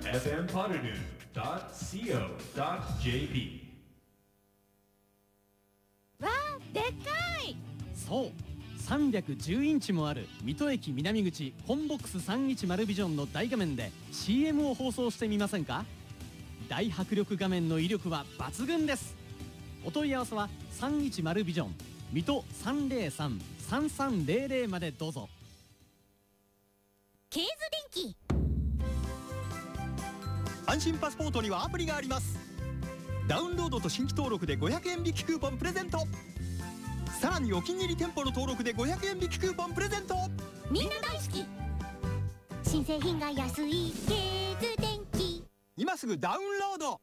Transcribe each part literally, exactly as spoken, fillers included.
エフエム ポルヌ ドット コー ドット ジェーピー。わあ、でっかい。 そうさんびゃくじゅうインチもある水戸駅南口本ボックスさんびゃくじゅうビジョンの大画面で シーエム を放送してみませんか。大迫力画面の威力は抜群です。お問い合わせはさんびゃくじゅうビジョン水戸 さんぜろさん さんさんぜろぜろ までどうぞ。 ケーズ電機。 安心パスポートにはアプリがあります。ダウンロードと新規登録でごひゃくえん引きクーポンプレゼント。さらにお気に入り店舗の登録でごひゃくえん引きクーポンプレゼント。 みんな大好き。新製品が安いケーズ電機。 今すぐダウンロード。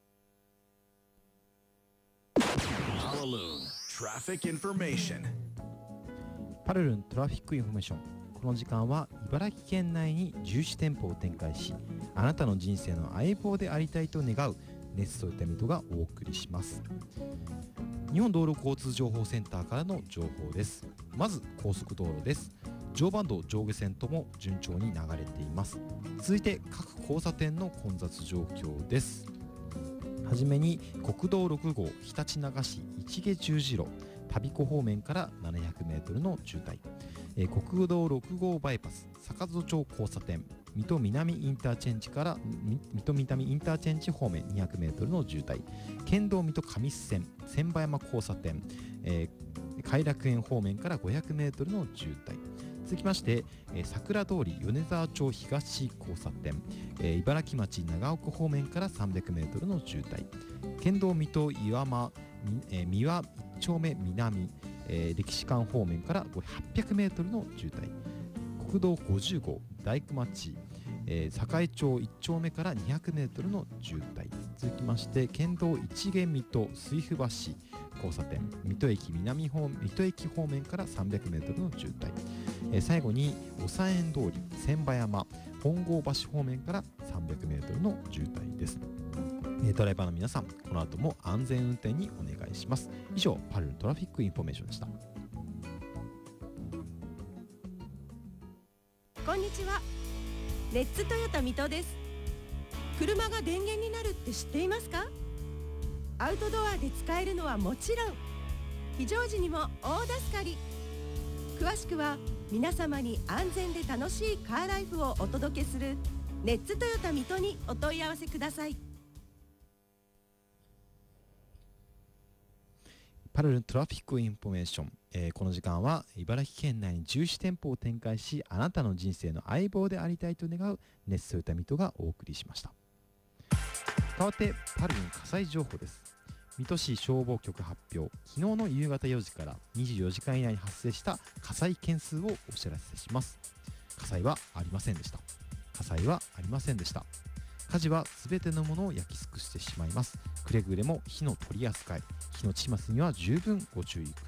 パルルントラフィックインフォメーション。この時間は茨城県内にじゅういち店舗を展開し、あなたの人生の相棒でありたいと願う熱ソヨタミトがお送りします。日本道路交通情報センターからの情報です。まず高速道路です。常磐道上下線とも順調に流れています。続いて各交差点の混雑状況です。はじめに国道ろく号ひたちなが市市毛十字路田彦方面から ななひゃくメートル の渋滞、えー、国道ろく号バイパス坂戸町交差点水戸南インターチェンジから水戸南インターチェンジ方面 にひゃくメートル の渋滞、県道水戸上須線千葉山交差点、えー、偕楽園方面から ごひゃくメートル の渋滞、続きまして、えー、桜通り米沢町東交差点、えー、茨城町長岡方面から さんびゃくメートル の渋滞、県道水戸岩間、えー、三輪いち丁目南、えー、歴史館方面からはっぴゃくメートル の渋滞、国道ごじゅう号大工町、えー、堺町いち丁目からにひゃくメートル の渋滞、続きまして県道一毛水戸水府橋交差点水戸駅南方水戸駅方面から さんびゃくメートル の渋滞、えー、最後におさえん通り千葉山本郷橋方面から さんびゃくメートル の渋滞です。えー、ドライバーの皆さん、この後も安全運転にお願いします。以上、パルルトラフィックインフォメーションでした。 こんにちは。レッツトヨタ水戸です。車が電源になるって知っていますか？アウトドアで使えるのはもちろん、非常時にも大助かり。詳しくは皆様に安全で楽しいカーライフをお届けするレッツトヨタ水戸にお問い合わせください。 パルルントラフィックインフォメーション、えー、この時間は茨城県内にじゅういち店舗を展開し、あなたの人生の相棒でありたいと願う熱ソヨタミトがお送りしました。代わってパルルン火災情報です。水戸市消防局発表、昨日の夕方よじからにじゅうよじかん以内に発生した火災件数をお知らせします。火災はありませんでした。火災はありませんでした。火事はすべてのものを焼き尽くしてしまいます。くれぐれも火の取り扱い、火の始末には十分ご注意ください。